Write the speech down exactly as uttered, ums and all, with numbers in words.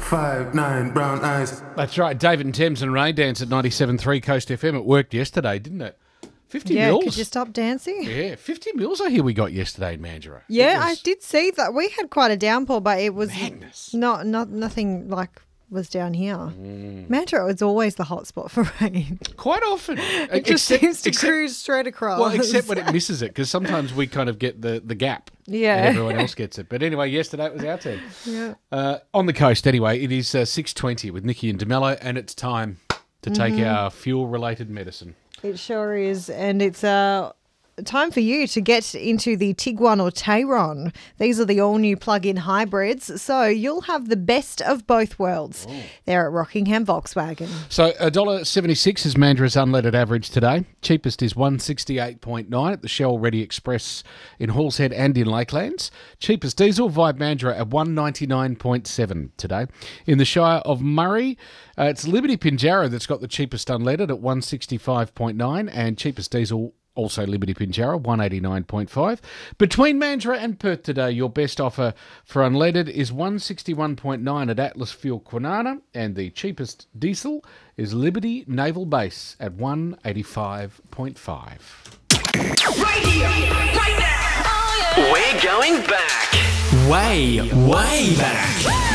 five, nine, brown eyes. That's right. David and Thames and Rain Dance at ninety-seven point three Coast F M. It worked yesterday, didn't it? fifty yeah, mils. could you stop dancing? Yeah, fifty mils I hear we got yesterday in Mandurah. Yeah, It I was did see that. We had quite a downpour, but it was madness. not, not nothing like was down here. Mm. Mandurah is always the hot spot for rain. Quite often. It just Except- seems to except- cruise straight across. Well, except when it misses it, because sometimes we kind of get the, the gap. Yeah. And everyone else gets it. But anyway, yesterday it was our turn. Yeah. Uh, on the coast, anyway, it is uh, six twenty with Nikki and DeMello, and it's time to take Mm-hmm. our fuel-related medicine. It sure is. And it's uh, time for you to get into the Tiguan or Tayron. These are the all-new plug-in hybrids, so you'll have the best of both worlds. They're at Rockingham Volkswagen. So one dollar seventy-six is Mandurah's unleaded average today. Cheapest is one sixty-eight point nine at the Shell Ready Express in Halls Head and in Lakelands. Cheapest diesel Vibe Mandurah at one ninety-nine point seven today. In the Shire of Murray, uh, it's Liberty Pinjarra that's got the cheapest unleaded at one sixty-five point nine, and cheapest diesel also Liberty Pinjarra, one eighty-nine point five. Between Mandurah and Perth today, your best offer for unleaded is one sixty-one point nine at Atlas Fuel Kwinana, and the cheapest diesel is Liberty Naval Base at one eighty-five point five. Right here, right now. Oh, yeah. We're going back. Way, way back.